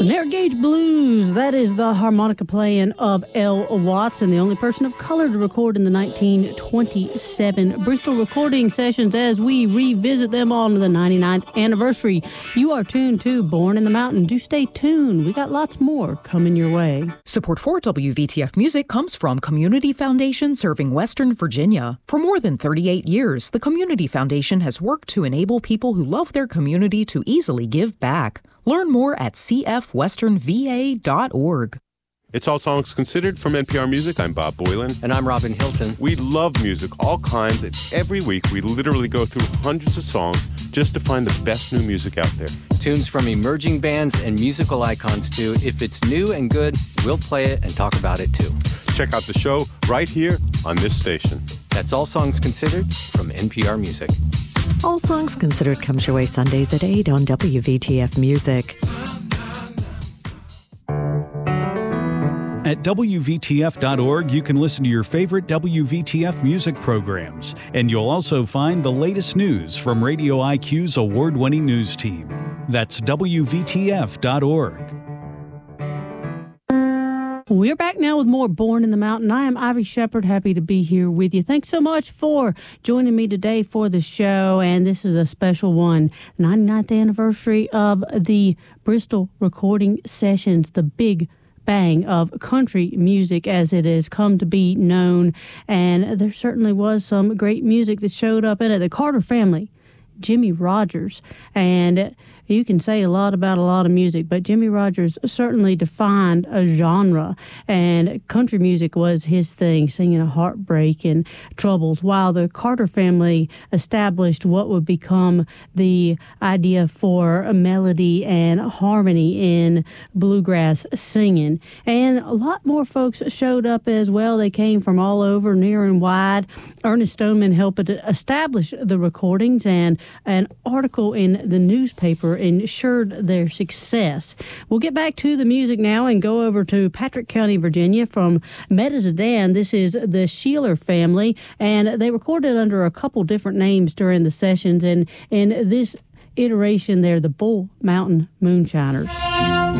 The Narrow Gauge Blues, that is the harmonica playing of L. Watson, the only person of color to record in the 1927 Bristol recording sessions as we revisit them on the 99th anniversary. You are tuned to Born in the Mountain. Do stay tuned. We got lots more coming your way. Support for WVTF Music comes from Community Foundation serving Western Virginia. For more than 38 years, the Community Foundation has worked to enable people who love their community to easily give back. Learn more at cfwesternva.org. It's All Songs Considered from NPR Music. I'm Bob Boylan. And I'm Robin Hilton. We love music, all kinds, and every week we literally go through hundreds of songs just to find the best new music out there. Tunes from emerging bands and musical icons, too. If it's new and good, we'll play it and talk about it, too. Check out the show right here on this station. That's All Songs Considered from NPR Music. All Songs Considered comes your way Sundays at 8 on WVTF Music. At WVTF.org, you can listen to your favorite WVTF music programs, and you'll also find the latest news from Radio IQ's award-winning news team. That's WVTF.org. We're back now with more Born in the Mountain. I am Ivy Shepard, happy to be here with you. Thanks so much for joining me today for the show, and this is a special one, the 99th anniversary of the Bristol recording sessions, the big bang of country music as it has come to be known, and there certainly was some great music that showed up in it. The Carter family, Jimmie Rodgers, and you can say a lot about a lot of music, but Jimmie Rodgers certainly defined a genre, and country music was his thing, singing of heartbreak and troubles, while the Carter family established what would become the idea for a melody and harmony in bluegrass singing. And a lot more folks showed up as well. They came from all over, near and wide. Ernest Stoneman helped establish the recordings, and an article in the newspaper ensured their success. We'll get back to the music now and go over to Patrick County, Virginia from Metazodan. This is the Sheeler family, and they recorded under a couple different names during the sessions, and in this iteration they're the Bull Mountain Moonshiners.